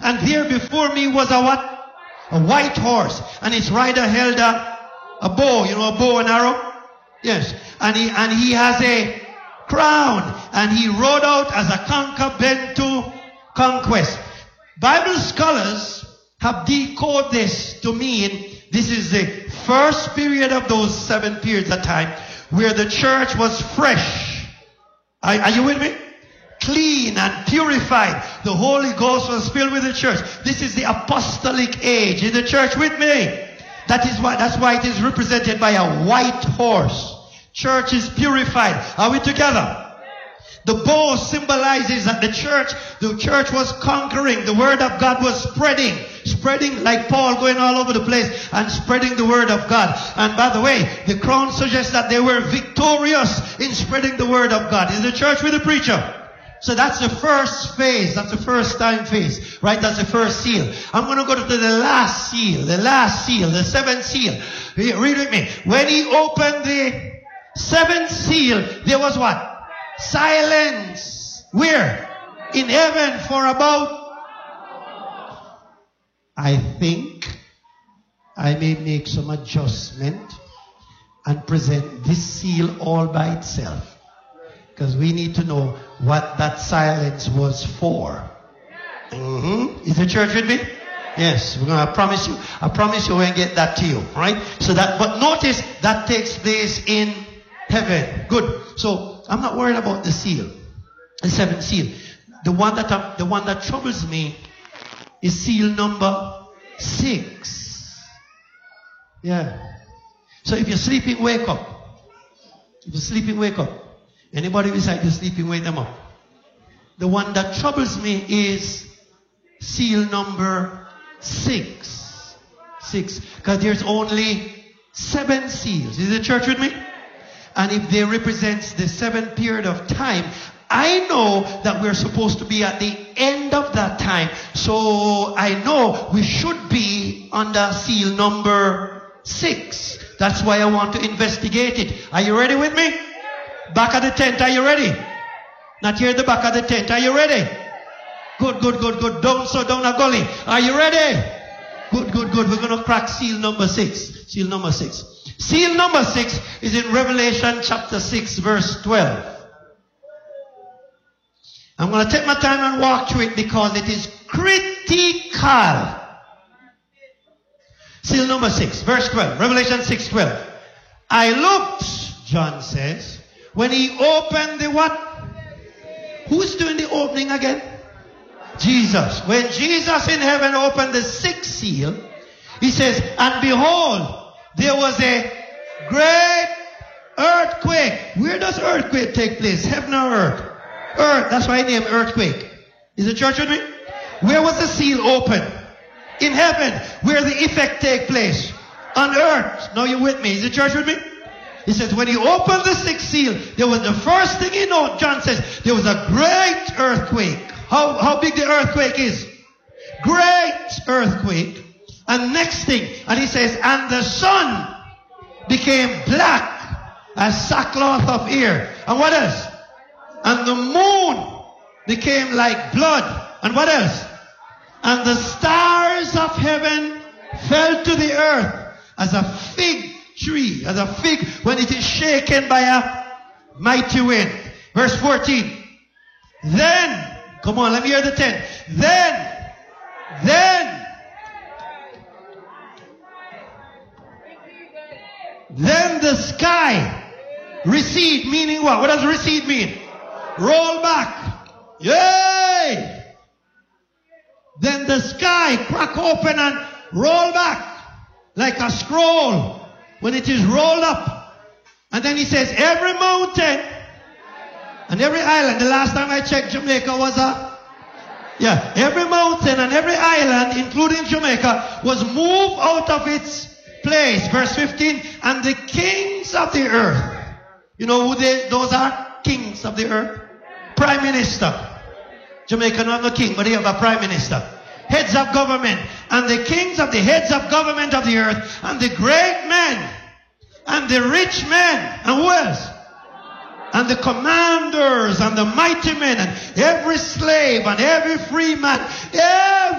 And there before me was a what? A white horse. And its rider held a bow. You know, a bow and arrow? Yes. And he has a crown. And he rode out as a conqueror bent to conquest. Bible scholars have decoded this to mean this is the first period of those 7 periods of time where the church was fresh. Are you with me? Clean and purified. The Holy Ghost was filled with the church. This is the apostolic age. Is the church with me? That's why it is represented by a white horse. Church is purified. Are we together? The bow symbolizes that the church was conquering. The word of God was spreading like Paul going all over the place and spreading the word of God. And by the way, the crown suggests that they were victorious in spreading the word of God. Is the church with the preacher? So that's the first phase. That's the first time phase. Right? That's the first seal. I'm going to go to the last seal. The last seal. The 7th seal. Read with me. When he opened the 7th seal, there was what? Silence. Where? In heaven for about... I think I may make some adjustment and present this seal all by itself. Because we need to know what that silence was for. Is the church with me? Yes, we're going to promise you. I promise you we'll get that to you. Right? So that, but notice that takes place in heaven. Good. So I'm not worried about the seal. The 7th seal. The one that troubles me is seal number 6. Yeah. So if you're sleeping, wake up. If you're sleeping, wake up. Anybody beside you sleeping, wake them up. The one that troubles me is seal number 6. 6. Because there's only 7 seals. Is the church with me? And if they represent the 7th period of time, I know that we're supposed to be at the end of that time. So I know we should be under seal number 6. That's why I want to investigate it. Are you ready with me? Back of the tent, are you ready? Not here at the back of the tent, are you ready? Good. Down a gully. Are you ready? Good. We're going to crack seal number 6. Seal number 6. Seal number 6 is in Revelation chapter 6 verse 12. I'm going to take my time and walk through it because it is critical. Seal number 6 verse 12. Revelation 6:12. I looked, John says, when he opened the what? Who's doing the opening again? Jesus. When Jesus in heaven opened the 6th seal, he says, and behold, there was a great earthquake. Where does earthquake take place? Heaven or earth? Earth. That's why I named earthquake. Is the church with me? Where was the seal open? In heaven. Where the effect take place? On earth. Now you're with me. Is the church with me? He says, when he opened the 6th seal, there was the first thing you know, John says, there was a great earthquake. How big the earthquake is? Great earthquake. And next thing, and he says, and the sun became black as sackcloth of hair. And what else? And the moon became like blood. And what else? And the stars of heaven fell to the earth as a fig tree, as a fig when it is shaken by a mighty wind. Verse 14. Then, come on, let me hear the 10. Then the sky recede, meaning what? What does recede mean? Roll back. Yay! Then the sky crack open and roll back like a scroll when it is rolled up. And then he says, every mountain and every island. The last time I checked, Jamaica was every mountain and every island, including Jamaica, was moved out of its place. Verse 15, and the kings of the earth. You know who those are? Kings of the earth. Prime Minister. Jamaica don't have no king, but they have a prime minister. Heads of government. And the kings of the heads of government of the earth. And the great men. And the rich men. And who else? And the commanders and the mighty men. And every slave and every free man.